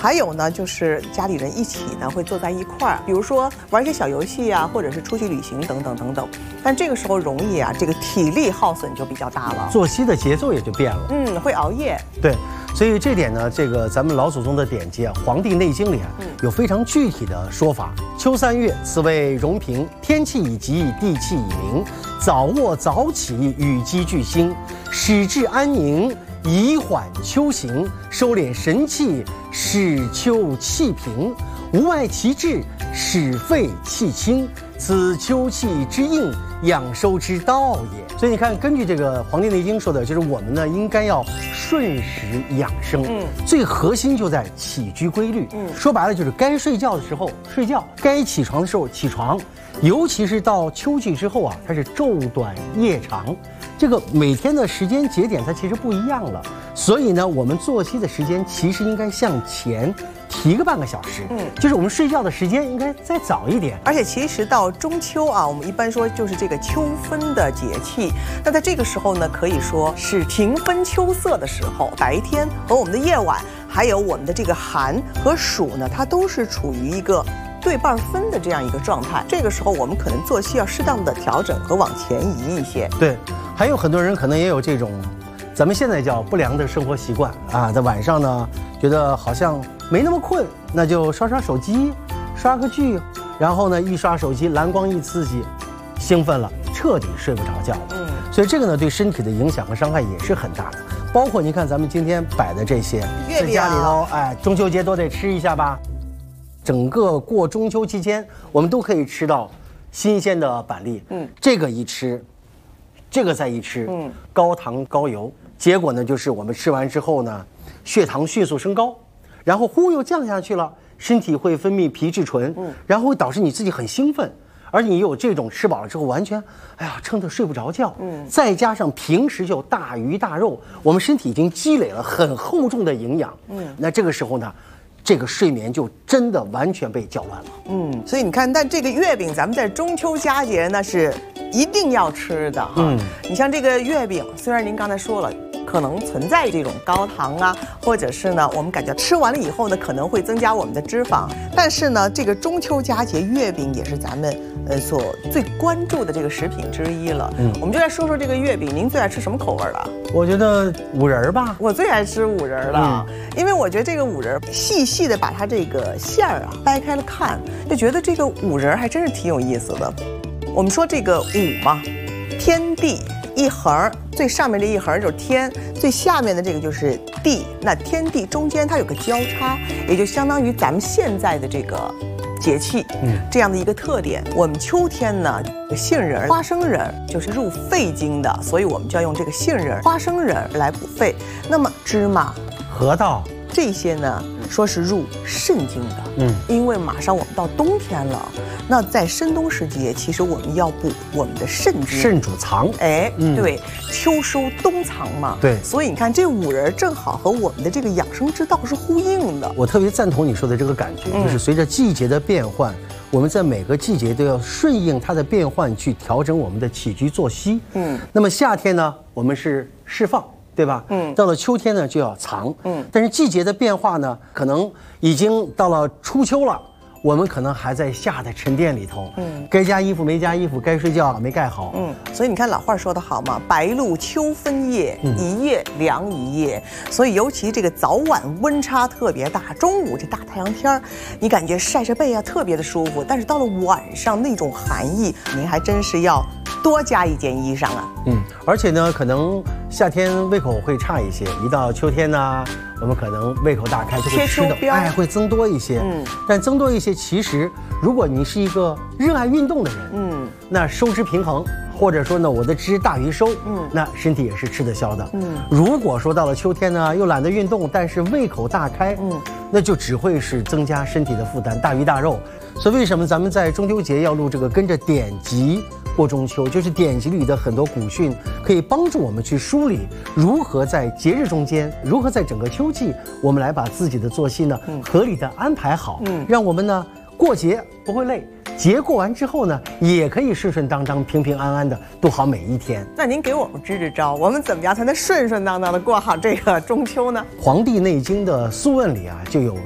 还有呢，就是家里人一起呢会坐在一块儿，比如说玩一些小游戏啊，或者是出去旅行等等等等。但这个时候容易啊，这个体力耗损就比较大了， 作息的节奏也就变了。 会熬夜。 对，所以这点呢，这个咱们老祖宗的典籍啊，《黄帝内经》里啊，有非常具体的说法。秋3月，此谓容平，天气已急，地气已明，早卧早起，与鸡俱兴，使志安宁，以缓秋行，收敛神气，使秋气平，无外其志，使肺气清，此秋气之应，养收之道也。所以你看，根据这个《黄帝内经》说的，就是我们呢应该要顺时养生，最核心就在起居规律。说白了就是该睡觉的时候睡觉，该起床的时候起床。尤其是到秋季之后啊，它是昼短夜长，这个每天的时间节点它其实不一样了。所以呢，我们作息的时间其实应该向前提个半个小时，就是我们睡觉的时间应该再早一点。 而且其实到中秋啊，我们一般说就是这个秋分的节气。那在这个时候呢，可以说是庭分秋色的时候，白天和我们的夜晚，还有我们的这个寒和暑呢，它都是处于一个对半分的这样一个状态。这个时候我们可能作息要适当的调整和往前移一些。 对，还有很多人可能也有这种咱们现在叫不良的生活习惯啊，在晚上呢觉得好像没那么困，那就刷刷手机，刷个剧，然后呢一刷手机蓝光一刺激，兴奋了，彻底睡不着觉。所以这个呢对身体的影响和伤害也是很大的。包括你看咱们今天摆的这些，在家里头，中秋节都得吃一下吧。整个过中秋期间，我们都可以吃到新鲜的板栗。这个一吃，这个再一吃，高糖高油，结果呢就是我们吃完之后呢，血糖迅速升高，然后忽又降下去了，身体会分泌皮质醇，然后会导致你自己很兴奋，而你有这种吃饱了之后完全，撑得睡不着觉。再加上平时就大鱼大肉，我们身体已经积累了很厚重的营养。那这个时候呢，这个睡眠就真的完全被搅乱了。 所以你看，但这个月饼咱们在中秋佳节那是一定要吃的哈。你像这个月饼，虽然您刚才说了可能存在这种高糖啊，或者是呢我们感觉吃完了以后呢可能会增加我们的脂肪，但是呢这个中秋佳节月饼也是咱们所最关注的这个食品之一了。我们就来说说这个月饼，您最爱吃什么口味的？ 我觉得五仁吧， 我最爱吃五仁了。因为我觉得这个五仁细细的把它这个馅儿啊掰开了看，就觉得这个五仁还真是挺有意思的。我们说这个五嘛，天地一横，最上面这一横就是天，最下面的这个就是地。那天地中间它有个交叉，也就相当于咱们现在的这个节气，这样的一个特点。我们秋天呢，杏仁、花生仁就是入肺经的，所以我们就要用这个杏仁、花生仁来补肺。那么芝麻、 核桃这些呢，说是入肾经的。因为马上我们到冬天了，那在深冬时节，其实我们要补我们的肾经。 肾主藏， 对，秋收冬藏嘛。 对， 所以你看这五仁正好和我们的这个养生之道是呼应的。 我特别赞同你说的这个感觉，就是随着季节的变换，我们在每个季节都要顺应它的变换去调整我们的起居作息。那么夏天呢，我们是释放，对吧？到了秋天呢就要藏。但是季节的变化呢，可能已经到了初秋了，我们可能还在夏的沉淀里头。该加衣服没加衣服，该睡觉没盖好。 所以你看老话说得好嘛，白露秋分夜，一夜凉一夜。所以尤其这个早晚温差特别大，中午这大太阳天儿，你感觉晒晒背啊特别的舒服，但是到了晚上那种寒意，您还真是要多加一件衣裳啊。 而且呢，可能夏天胃口会差一些，一到秋天呢，我们可能胃口大开，就会吃的会增多一些。但增多一些，其实如果你是一个热爱运动的人，那收支平衡，或者说呢我的支大于收，那身体也是吃得消的。如果说到了秋天呢，又懒得运动，但是胃口大开，那就只会是增加身体的负担，大鱼大肉。所以为什么咱们在中秋节要录这个跟着典籍过中秋，就是典籍里的很多古训可以帮助我们去梳理如何在节日中间，如何在整个秋季，我们来把自己的作息呢合理的安排好，让我们呢过节不会累，节过完之后呢也可以顺顺当当、平平安安的度好每一天。 那您给我们支支招，我们怎么样才能顺顺当当的过好这个中秋呢？ 《黄帝内经》的素问里啊就有